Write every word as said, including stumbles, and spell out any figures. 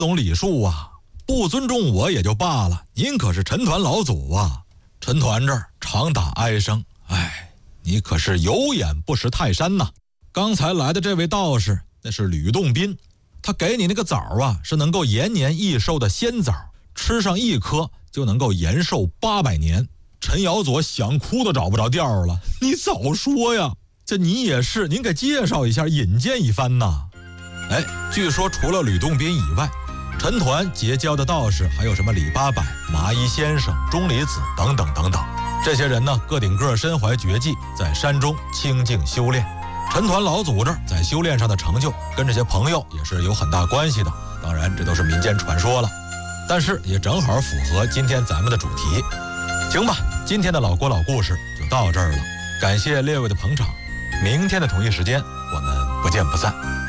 懂礼数啊，不尊重我也就罢了，您可是陈团老祖啊。陈团这儿常打哀声，哎，你可是有眼不识泰山呐。刚才来的这位道士，那是吕洞宾，他给你那个枣啊，是能够延年益寿的仙枣，吃上一颗就能够延寿八百年。陈瑶左想哭都找不着调了，你早说呀！这你也是，您给介绍一下，引荐一番呐。哎，据说除了吕洞宾以外，陈团结交的道士还有什么李八百、麻衣先生、钟离子等等等等。这些人呢，个顶个身怀绝技，在山中清静修炼。陈团老祖这儿在修炼上的成就，跟这些朋友也是有很大关系的。当然，这都是民间传说了，但是也正好符合今天咱们的主题。行吧，今天的老郭老故事就到这儿了，感谢列位的捧场。明天的同一时间，我们不见不散。